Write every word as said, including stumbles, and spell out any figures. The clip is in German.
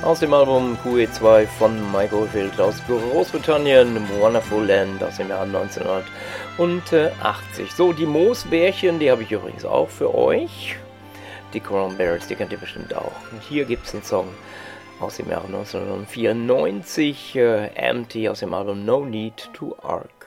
aus dem Album Q E zwei von Mike Oldfield aus Großbritannien, Wonderful Land aus dem Jahr neunzehnhundertachtzig. So, die Moosbärchen, die habe ich übrigens auch für euch. Die Cranberries, die kennt ihr bestimmt auch. Und hier gibt es einen Song aus dem Jahr neunzehnhundertvierundneunzig, äh, Empty aus dem Album No Need to Argue.